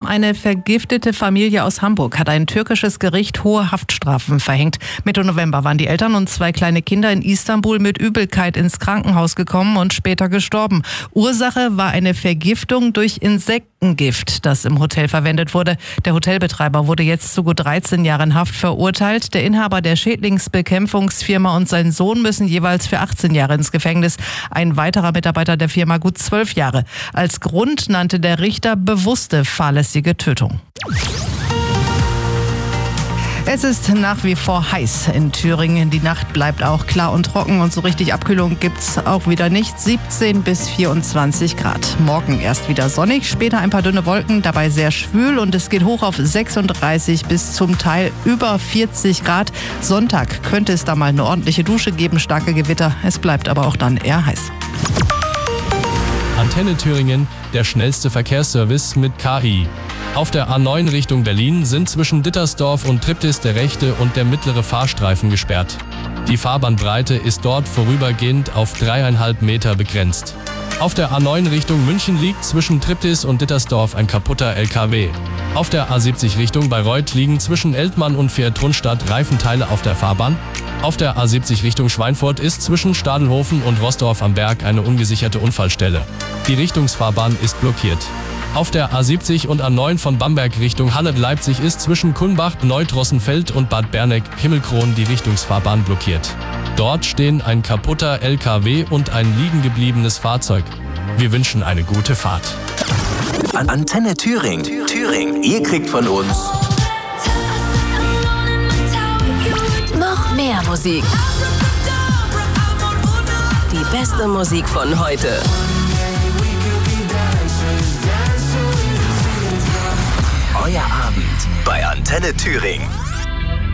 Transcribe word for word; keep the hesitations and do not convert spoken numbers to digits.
eine vergiftete Familie aus Hamburg hat ein türkisches Gericht hohe Haftstrafen verhängt. Mitte November waren die Eltern und zwei kleine Kinder in Istanbul mit Übelkeit ins Krankenhaus gekommen und später gestorben. Ursache war eine Vergiftung durch Insektengift, das im Hotel verwendet wurde. Der Hotelbetreiber wurde jetzt zu gut dreizehn Jahren Haft verurteilt. Der Inhaber der Schädlingsbekämpfungsfirma und sein Sohn müssen jeweils für achtzehn Jahre ins Gefängnis. Ein weiterer Mitarbeiter der Firma gut zwölf Jahre. Als Grund nannte der Richter bewusste fahrlässige Tötung. Es ist nach wie vor heiß in Thüringen. Die Nacht bleibt auch klar und trocken und so richtig Abkühlung gibt's auch wieder nicht. siebzehn bis vierundzwanzig Grad. Morgen erst wieder sonnig, später ein paar dünne Wolken, dabei sehr schwül und es geht hoch auf sechsunddreißig bis zum Teil über vierzig Grad. Sonntag könnte es da mal eine ordentliche Dusche geben, starke Gewitter. Es bleibt aber auch dann eher heiß. Antenne Thüringen, der schnellste Verkehrsservice mit K I. Auf der A neun Richtung Berlin sind zwischen Dittersdorf und Triptis der rechte und der mittlere Fahrstreifen gesperrt. Die Fahrbahnbreite ist dort vorübergehend auf dreieinhalb Meter begrenzt. Auf der A neun Richtung München liegt zwischen Triptis und Dittersdorf ein kaputter L K W. Auf der A siebzig Richtung Bayreuth liegen zwischen Eltmann und Vier-Trunstadt Reifenteile auf der Fahrbahn. Auf der A siebzig Richtung Schweinfurt ist zwischen Stadelhofen und Roßdorf am Berg eine ungesicherte Unfallstelle. Die Richtungsfahrbahn ist blockiert. Auf der A siebzig und A neun von Bamberg Richtung Halle-Leipzig ist zwischen Kulmbach, Neudrossenfeld und Bad Berneck-Himmelkron die Richtungsfahrbahn blockiert. Dort stehen ein kaputter L K W und ein liegen gebliebenes Fahrzeug. Wir wünschen eine gute Fahrt. Antenne Thüringen. Thüringen. Ihr kriegt von uns noch mehr Musik. Die beste Musik von heute. Euer Abend bei Antenne Thüringen.